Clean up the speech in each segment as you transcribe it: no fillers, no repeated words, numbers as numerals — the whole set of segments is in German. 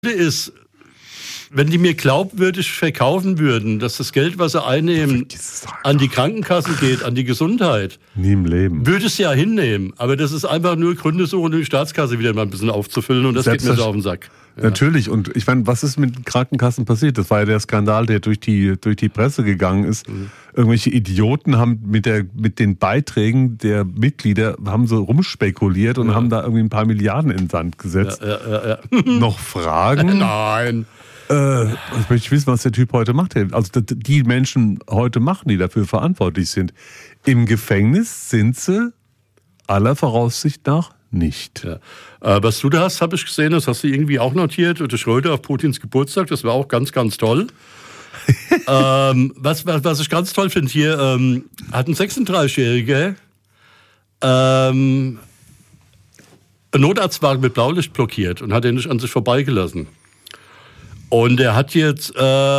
ist, wenn die mir glaubwürdig verkaufen würden, dass das Geld, was sie einnehmen, an die Krankenkassen geht, an die Gesundheit, nie im Leben, würde es ja hinnehmen. Aber das ist einfach nur Gründe suchen, um die Staatskasse wieder mal ein bisschen aufzufüllen und das geht mir so auf den Sack. Ja. Natürlich. Und ich meine, was ist mit den Krankenkassen passiert? Das war ja der Skandal, der durch die Presse gegangen ist. Irgendwelche Idioten haben mit den Beiträgen der Mitglieder haben so rumspekuliert und haben da irgendwie ein paar Milliarden in den Sand gesetzt. Ja. Noch Fragen? Nein. Ich möchte wissen, was der Typ heute macht. Also die Menschen heute machen, die dafür verantwortlich sind. Im Gefängnis sind sie aller Voraussicht nach nicht. Ja. Was du da hast, habe ich gesehen, das hast du irgendwie auch notiert. Und Schröder auf Putins Geburtstag, das war auch ganz, ganz toll. Was ich ganz toll finde hier, hat ein 36-Jähriger einen Notarztwagen mit Blaulicht blockiert und hat den nicht an sich vorbeigelassen. Und er hat jetzt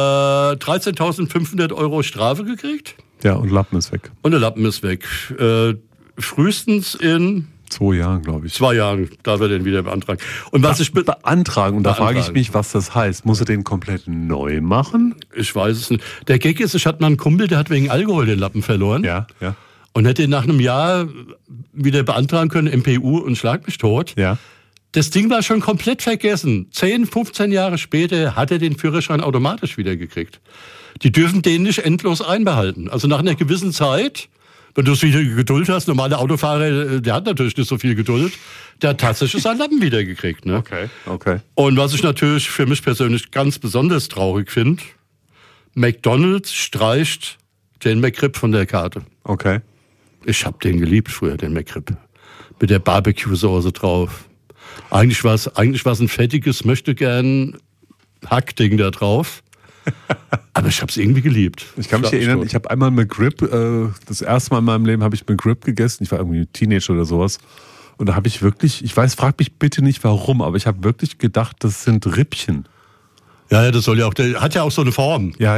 13.500 € Strafe gekriegt. Ja, und Lappen ist weg. Und der Lappen ist weg. Frühestens in 2 Jahren, glaube ich. 2 Jahren darf er den wieder beantragen. Und was ich beantragen, und da frage ich mich, was das heißt. Muss er den komplett neu machen? Ich weiß es nicht. Der Gag ist, ich hatte mal einen Kumpel, der hat wegen Alkohol den Lappen verloren. Ja. Und hätte ihn nach einem Jahr wieder beantragen können, MPU und schlag mich tot. Ja. Das Ding war schon komplett vergessen. 10, 15 Jahre später hat er den Führerschein automatisch wieder gekriegt. Die dürfen den nicht endlos einbehalten. Also nach einer gewissen Zeit, wenn du so viel Geduld hast, normale Autofahrer, der hat natürlich nicht so viel Geduld, der hat tatsächlich seinen Lappen wieder gekriegt. Ne? Okay. Und was ich natürlich für mich persönlich ganz besonders traurig finde, McDonald's streicht den McRib von der Karte. Okay. Ich habe den geliebt früher, den McRib. Mit der Barbecue-Soße drauf. Eigentlich war es ein fettiges, möchte gern Hackding da drauf. Aber ich habe es irgendwie geliebt. Ich kann mich erinnern, ich habe einmal McRib, das erste Mal in meinem Leben habe ich McRib gegessen. Ich war irgendwie Teenager oder sowas. Und da habe ich wirklich, frag mich bitte nicht warum, aber ich habe wirklich gedacht, das sind Rippchen. Ja, das soll ja auch, der hat ja auch so eine Form. Ja.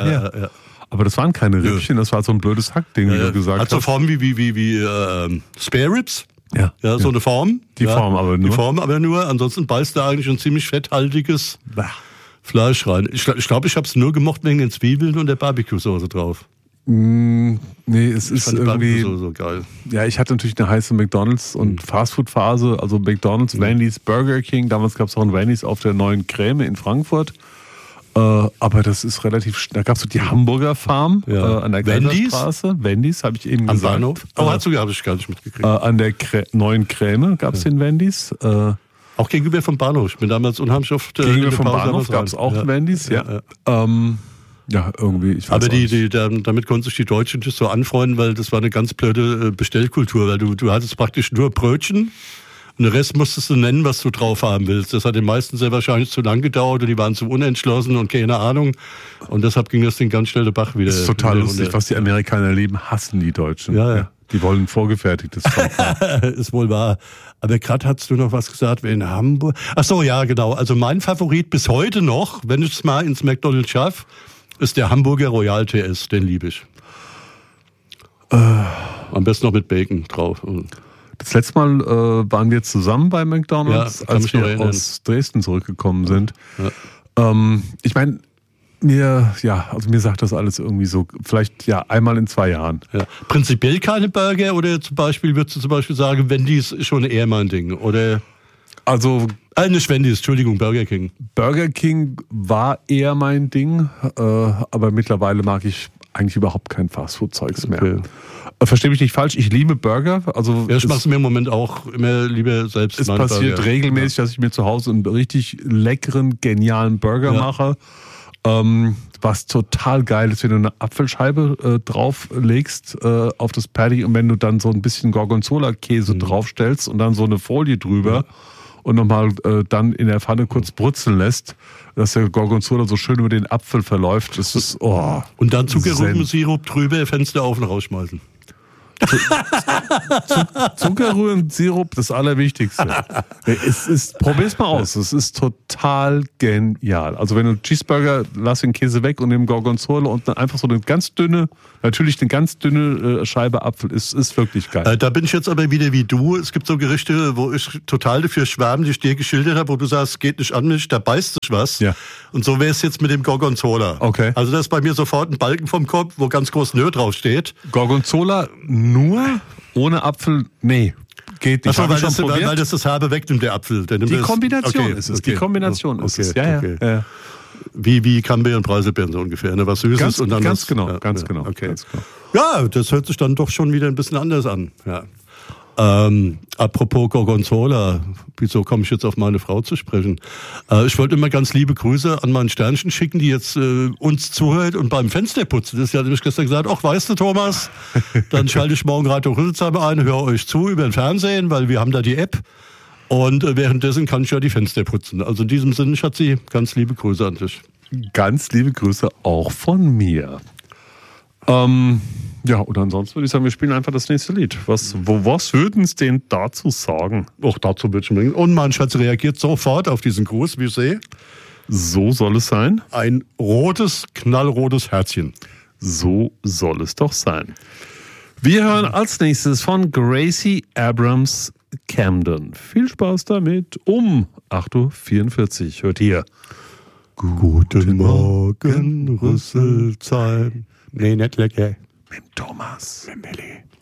Aber das waren keine Rippchen, das war so ein blödes Hackding, wie du gesagt hast. Hat so Form wie Spare Ribs. Ja, so eine Form. Die Form aber nur. Ansonsten beißt da eigentlich ein ziemlich fetthaltiges Fleisch rein. Ich glaube, ich habe es nur gemocht wegen den Zwiebeln und der Barbecue-Soße drauf. Nee, es ist irgendwie so geil. Ja, ich hatte natürlich eine heiße McDonald's und Fastfood-Phase, also McDonald's, Wendy's, Burger King. Damals gab es auch ein Wendy's auf der Neuen Kräme in Frankfurt. Aber das ist relativ, da gab es so die Hamburger Farm an der Kaiserstraße. Wendy's, habe ich eben gesagt. Am Bahnhof? Habe ich gar nicht mitgekriegt. An der Neuen Kräme gab es den Wendy's. Auch gegenüber vom Bahnhof. Ich bin damals unheimlich oft gegenüber vom Bahnhof gab es auch Wendy's, ja. Ja, irgendwie. Ich weiß aber damit konnten sich die Deutschen nicht so anfreunden, weil das war eine ganz blöde Bestellkultur, weil du hattest praktisch nur Brötchen und den Rest musstest du nennen, was du drauf haben willst. Das hat den meisten sehr wahrscheinlich zu lang gedauert und die waren zu unentschlossen und keine Ahnung. Und deshalb ging das Ding ganz schnell den Bach wieder. Das ist total lustig, was die Amerikaner lieben, hassen die Deutschen. Ja. Die wollen vorgefertigtes kaufen. Ist wohl wahr. Aber gerade hast du noch was gesagt, wie in Hamburg. Ach so, ja, genau. Also mein Favorit bis heute noch, wenn ich es mal ins McDonald's schaffe, ist der Hamburger Royal TS. Den liebe ich. Am besten noch mit Bacon drauf. Das letzte Mal waren wir zusammen bei McDonald's, als wir aus Dresden zurückgekommen sind. Ja. Ich meine, mir sagt das alles irgendwie so, vielleicht einmal in 2 Jahren. Ja. Prinzipiell keine Burger oder würdest du zum Beispiel sagen, Wendy's ist schon eher mein Ding? Oder? Also. Nicht Wendy's, Entschuldigung, Burger King. Burger King war eher mein Ding, aber mittlerweile mag ich eigentlich überhaupt kein Fastfood-Zeugs mehr. Verstehe mich nicht falsch, ich liebe Burger. Also ich mache es mir im Moment auch immer lieber selbst. Es passiert Burger regelmäßig, dass ich mir zu Hause einen richtig leckeren, genialen Burger mache. Was total geil ist, wenn du eine Apfelscheibe drauflegst auf das Patty und wenn du dann so ein bisschen Gorgonzola-Käse draufstellst und dann so eine Folie drüber und nochmal dann in der Pfanne kurz brutzeln lässt, dass der Gorgonzola so schön über den Apfel verläuft. Das ist, und dann Zuckerrübensirup drüber, Fenster auf und rausschmeißen. Zuckerrühr und Sirup, das Allerwichtigste. Probier's mal aus. Es ist total genial. Also wenn du einen Cheeseburger, lass den Käse weg und nimm Gorgonzola und dann einfach so eine ganz dünne Scheibe Apfel. Ist wirklich geil. Da bin ich jetzt aber wieder wie du. Es gibt so Gerichte, wo ich total dafür schwärme, die ich dir geschildert habe, wo du sagst, geht nicht an mich, da beißt sich was. Ja. Und so wäre es jetzt mit dem Gorgonzola. Okay. Also da ist bei mir sofort ein Balken vom Kopf, wo ganz groß Nö drauf steht. Gorgonzola nur ohne Apfel, nee, geht nicht. Achso, weil das Herbe wegnimmt, der Apfel. Die Kombination ist es. Die Kombination ist es. Ja. Wie Cranberry und Preiselbeeren so ungefähr. Ne? Was Süßes und dann ganz genau. Okay. Ja, das hört sich dann doch schon wieder ein bisschen anders an. Ja. Apropos Gorgonzola, wieso komme ich jetzt auf meine Frau zu sprechen? Ich wollte immer ganz liebe Grüße an mein Sternchen schicken, die jetzt uns zuhört und beim Fensterputzen. Das hat nämlich gestern gesagt, ach, weißt du, Thomas, dann schalte ich morgen Radio Rüsselsheim ein, höre euch zu über den Fernsehen, weil wir haben da die App. Und währenddessen kann ich ja die Fenster putzen. Also in diesem Sinne, Schatzi, ganz liebe Grüße an dich. Ganz liebe Grüße auch von mir. Ja, und ansonsten würde ich sagen, wir spielen einfach das nächste Lied. Was würden Sie denn dazu sagen? Auch dazu würde ich bringen. Und mein Schatz reagiert sofort auf diesen Gruß, wie ich sehe. So soll es sein. Ein rotes, knallrotes Herzchen. So soll es doch sein. Wir hören als nächstes von Gracie Abrams Camden. Viel Spaß damit. Um 8.44 Uhr hört ihr. Guten Morgen, Rüsselsheim. Nee, nicht lecker. Mit Thomas. Mit Milli.